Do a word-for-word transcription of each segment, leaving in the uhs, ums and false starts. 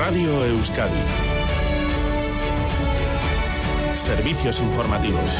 Radio Euskadi. Servicios informativos.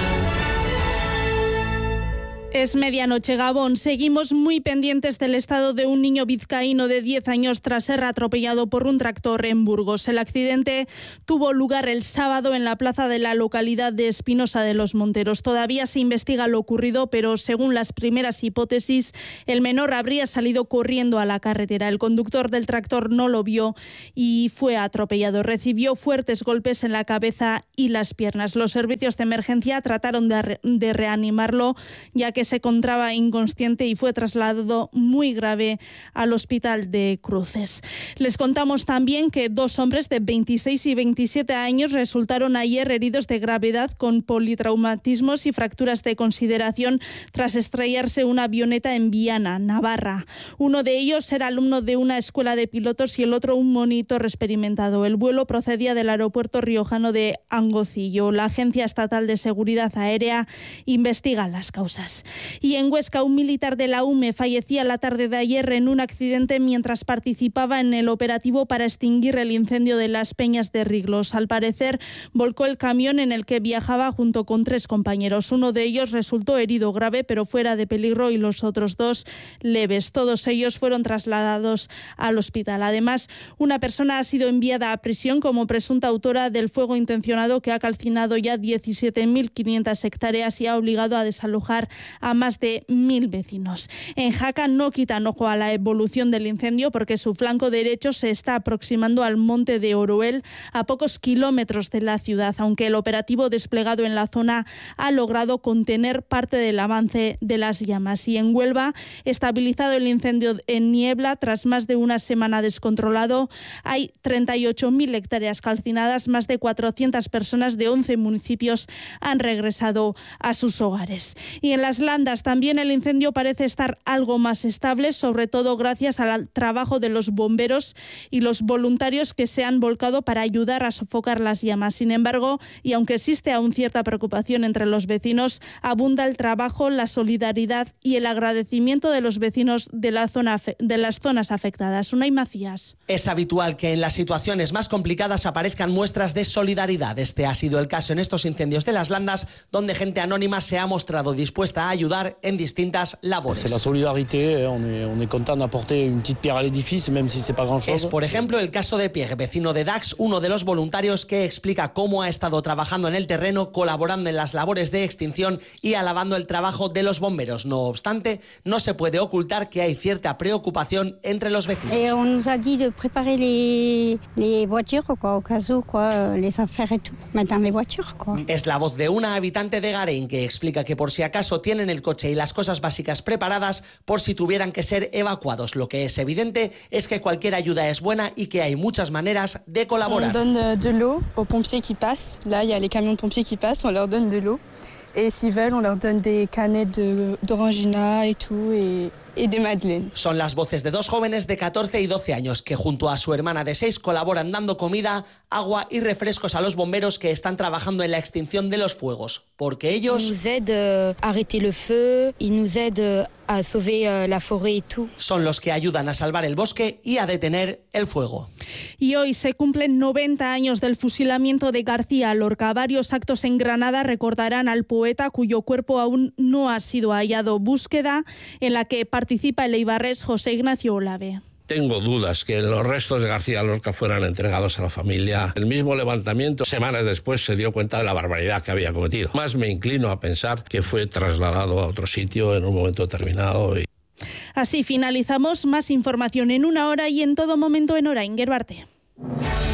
Es medianoche, Gabón. Seguimos muy pendientes del estado de un niño vizcaíno de diez años tras ser atropellado por un tractor en Burgos. El accidente tuvo lugar el sábado en la plaza de la localidad de Espinosa de los Monteros. Todavía se investiga lo ocurrido, pero según las primeras hipótesis, el menor habría salido corriendo a la carretera. El conductor del tractor no lo vio y fue atropellado. Recibió fuertes golpes en la cabeza y las piernas. Los servicios de emergencia trataron de, re- de reanimarlo, ya que se encontraba inconsciente y fue trasladado muy grave al hospital de Cruces. Les contamos también que dos hombres de veintiséis y veintisiete años resultaron ayer heridos de gravedad con politraumatismos y fracturas de consideración tras estrellarse una avioneta en Viana, Navarra. Uno de ellos era alumno de una escuela de pilotos y el otro un monitor experimentado. El vuelo procedía del aeropuerto riojano de Angocillo. La Agencia Estatal de Seguridad Aérea investiga las causas. Y en Huesca, un militar de la U M E fallecía la tarde de ayer en un accidente mientras participaba en el operativo para extinguir el incendio de las Peñas de Riglos. Al parecer, volcó el camión en el que viajaba junto con tres compañeros. Uno de ellos resultó herido grave, pero fuera de peligro, y los otros dos leves. Todos ellos fueron trasladados al hospital. Además, una persona ha sido enviada a prisión como presunta autora del fuego intencionado que ha calcinado ya diecisiete mil quinientas hectáreas y ha obligado a desalojar a más de mil vecinos. En Jaca no quitan ojo a la evolución del incendio porque su flanco derecho se está aproximando al monte de Oroel, a pocos kilómetros de la ciudad, aunque el operativo desplegado en la zona ha logrado contener parte del avance de las llamas. Y en Huelva, estabilizado el incendio en Niebla tras más de una semana descontrolado, hay treinta y ocho mil hectáreas calcinadas, más de cuatrocientas personas de once municipios han regresado a sus hogares. Y en las Landas también el incendio parece estar algo más estable, sobre todo gracias al trabajo de los bomberos y los voluntarios que se han volcado para ayudar a sofocar las llamas. Sin embargo, y aunque existe aún cierta preocupación entre los vecinos, abunda el trabajo, la solidaridad y el agradecimiento de los vecinos de la zona de las zonas afectadas. Unai Macías. Es habitual que en las situaciones más complicadas aparezcan muestras de solidaridad. Este ha sido el caso en estos incendios de las Landas, donde gente anónima se ha mostrado dispuesta a ayudar en distintas labores. Es la solidarité, on est, on est content d'apporter une petite pierre al edificio, même si c'est pas grand chose. Es, por ejemplo, el caso de Pierre, vecino de Dax, uno de los voluntarios que explica cómo ha estado trabajando en el terreno, colaborando en las labores de extinción y alabando el trabajo de los bomberos. No obstante, no se puede ocultar que hay cierta preocupación entre los vecinos. Et on nous a dit de préparer les, les voitures, quoi, au cas où, quoi, les affaires et tout, pour mettre dans les voitures, quoi. Es la voz de una habitante de Garein que explica que por si acaso tienen el coche y las cosas básicas preparadas por si tuvieran que ser evacuados. Lo que es evidente es que cualquier ayuda es buena y que hay muchas maneras de colaborar. On donne de l'eau aux pompiers qui passent. Là, il y a les camions de pompiers qui passent, on leur donne de l'eau. Et s'ils veulent, on leur donne des canettes de, d'orangina et tout, et, et des madeleines. Son las voces de dos jóvenes de catorce y doce años que junto a su hermana de seis colaboran dando comida, agua y refrescos a los bomberos que están trabajando en la extinción de los fuegos. Porque ellos... Ils nous aident à arrêter le feu, ils nous aident à sauver la forêt et tout. Son los que ayudan a salvar el bosque y a detener el fuego. Y hoy se cumplen noventa años del fusilamiento de García Lorca. Varios actos en Granada recordarán al poeta cuyo cuerpo aún no ha sido hallado. Búsqueda en la que participa el eibarrés José Ignacio Olave. Tengo dudas que los restos de García Lorca fueran entregados a la familia. El mismo levantamiento, semanas después, se dio cuenta de la barbaridad que había cometido. Más me inclino a pensar que fue trasladado a otro sitio en un momento determinado. Y... Así finalizamos. Más información en una hora y en todo momento en Orain. Gerbarte.